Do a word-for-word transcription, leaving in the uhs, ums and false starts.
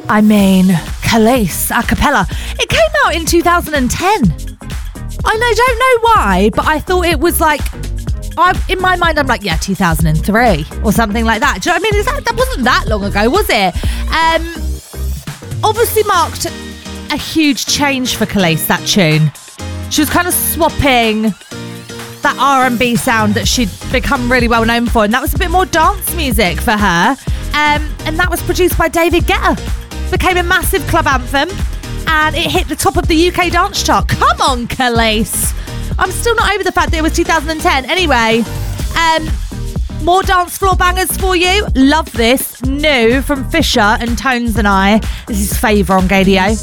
I mean, Khalees, a cappella. It came out in two thousand ten. And I don't know why, but I thought it was like, I, in my mind, I'm like, yeah, two thousand three or something like that. Do you know what I mean? Is that, that wasn't that long ago, was it? Um, obviously marked a huge change for Khalees, that tune. She was kind of swapping that R and B sound that she'd become really well known for, and that was a bit more dance music for her. Um, and that was produced by David Guetta. Became a massive club anthem, and it hit the top of the U K dance chart. Come on, Khalees. I'm still not over the fact that it was two thousand ten. Anyway, um, more dance floor bangers for you. Love this. New from Fisher and Tones and I. This is Favour on Gadio.